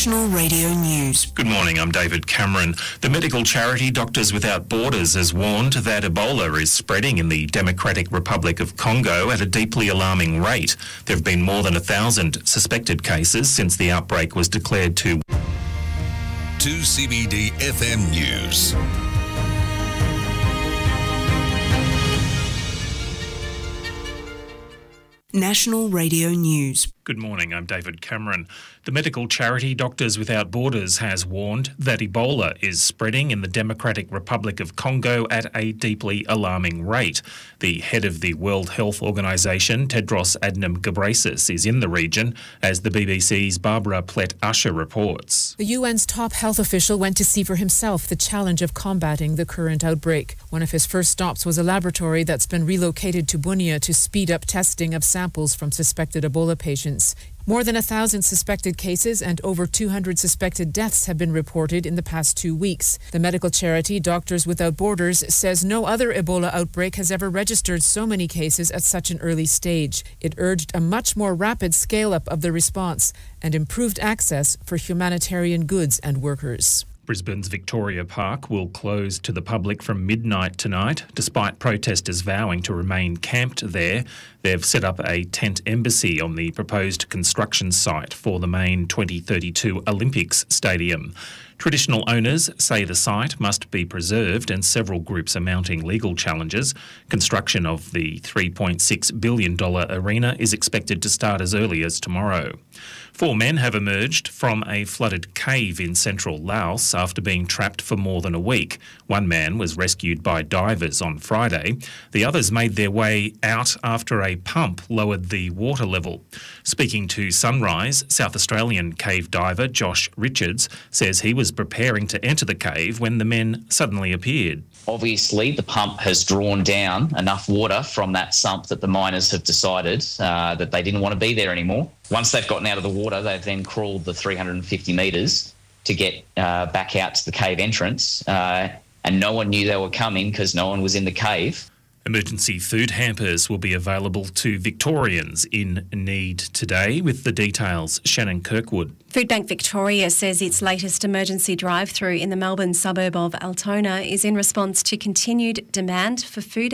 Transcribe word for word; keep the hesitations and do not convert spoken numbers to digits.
National Radio News. Good morning, I'm David Cameron. The medical charity Doctors Without Borders has warned that Ebola is spreading in the Democratic Republic of Congo at a deeply alarming rate. There have been more than a thousand suspected cases since the outbreak was declared to... two C B D F M News. National Radio News. Good morning, I'm David Cameron. The medical charity Doctors Without Borders has warned that Ebola is spreading in the Democratic Republic of Congo at a deeply alarming rate. The head of the World Health Organization, Tedros Adhanom Ghebreyesus, is in the region, as the B B C's Barbara Plett-Usher reports. The U N's top health official went to see for himself the challenge of combating the current outbreak. One of his first stops was a laboratory that's been relocated to Bunia to speed up testing of samples from suspected Ebola patients. More than a thousand suspected cases and over two hundred suspected deaths have been reported in the past two weeks. The medical charity Doctors Without Borders says no other Ebola outbreak has ever registered so many cases at such an early stage. It urged a much more rapid scale-up of the response and improved access for humanitarian goods and workers. Brisbane's Victoria Park will close to the public from midnight tonight, despite protesters vowing to remain camped there. They've set up a tent embassy on the proposed construction site for the main twenty thirty-two Olympics Stadium. Traditional owners say the site must be preserved, and several groups are mounting legal challenges. Construction of the three point six billion dollars arena is expected to start as early as tomorrow. Four men have emerged from a flooded cave in central Laos after being trapped for more than a week. One man was rescued by divers on Friday. The others made their way out after a pump lowered the water level. Speaking to Sunrise, South Australian cave diver Josh Richards says he was preparing to enter the cave when the men suddenly appeared. Obviously, the pump has drawn down enough water from that sump that the miners have decided uh, that they didn't want to be there anymore. Once they've gotten out of the water, they've then crawled the three hundred fifty metres to get uh, back out to the cave entrance, uh, and no one knew they were coming because no one was in the cave. Emergency food hampers will be available to Victorians in need today. With the details, Shannon Kirkwood. Foodbank Victoria says its latest emergency drive-through in the Melbourne suburb of Altona is in response to continued demand for food